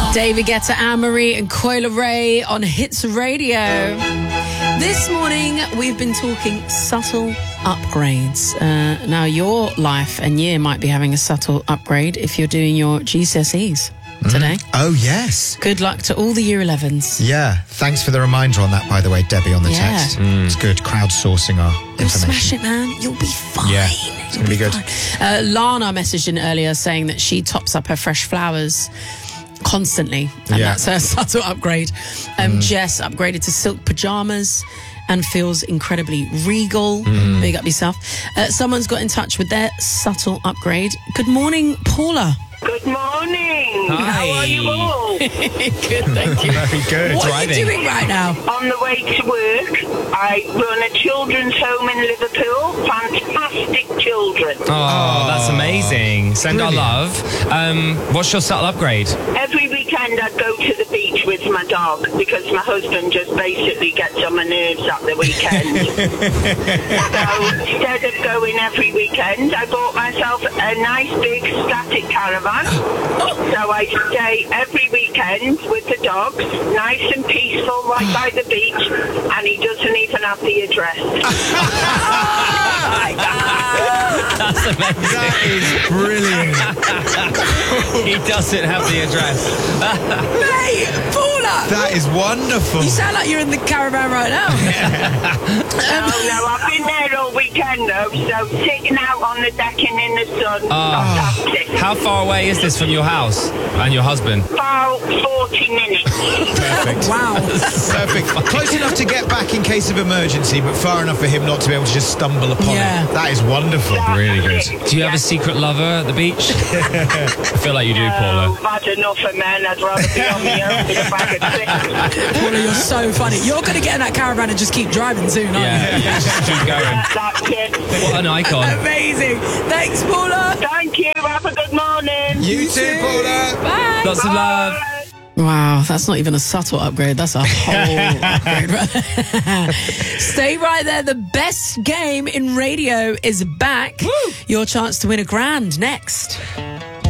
David Guetta, Anne-Marie and Coyle Ray on Hits Radio. This morning, we've been talking subtle upgrades. Now, your life and year might be having a subtle upgrade if you're doing your GCSEs today. Oh, yes. Good luck to all the Year 11s. Yeah. Thanks for the reminder on that, by the way, Debbie, on the text. It's good. Crowdsourcing our information. Smash it, man. You'll be fine. Yeah, it's going to be good. Lana messaged in earlier saying that she tops up her fresh flowers constantly, and that's her subtle upgrade. Jess upgraded to silk pajamas and feels incredibly regal. Big up yourself. Someone's got in touch with their subtle upgrade. Good morning, Paula. Good morning. Hi. How are you all? Good, thank you. Very good. What are you doing right now? On the way to work, I run a children's home in Liverpool. Fantastic children. Oh, that's amazing. Send our love. What's your subtle upgrade? Every weekend I go to the beach with my dog because my husband just basically gets on my nerves at the weekend. So instead of going every weekend, I bought myself a nice big static caravan. So I stay every weekend with the dogs, nice and peaceful, right by the beach, and he doesn't even have the address. That's amazing. That is brilliant. He doesn't have the address. Hey, Paula! That is wonderful. You sound like you're in the caravan right now. No, I've been there all weekend though, so sitting out on the decking in the sun, fantastic. How far away is this from your house and your husband? About 40 minutes. Perfect. Wow. Perfect. Close enough to get back in case of emergency, but far enough for him not to be able to just stumble upon it. That is wonderful. Really good. Do you have a secret lover at the beach? I feel like you do, Paula. I've had enough of men. I'd rather be on my own with a bag of tricks. Paula, you're so funny. You're going to get in that caravan and just keep driving soon, aren't you? Yeah, just keep going. That's it. What an icon. Amazing. Thanks, Paula. Thank you. Have a good morning. You too, Paula. Bye. Lots of love. Wow, that's not even a subtle upgrade. That's a whole upgrade. Right? Stay right there. The best game in radio is back. Woo! Your chance to win $1,000 next.